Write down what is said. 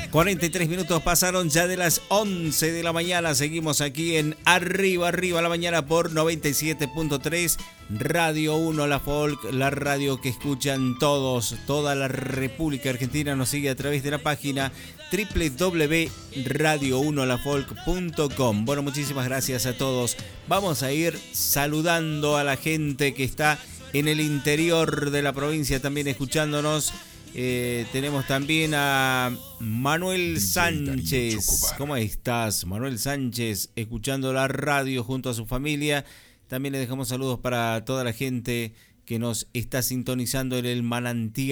43 minutos pasaron ya de las 11 de la mañana. Seguimos aquí en Arriba la Mañana por 97.3 Radio 1 La Folk, la radio que escuchan todos. Toda la República Argentina nos sigue a través de la página www.radio1lafolk.com. Bueno, muchísimas gracias a todos. Vamos a ir saludando a la gente que está en el interior de la provincia también escuchándonos. Tenemos también a Manuel Sánchez. ¿Cómo estás, Manuel Sánchez? Escuchando la radio junto a su familia. También le dejamos saludos para toda la gente que nos está sintonizando en el manantial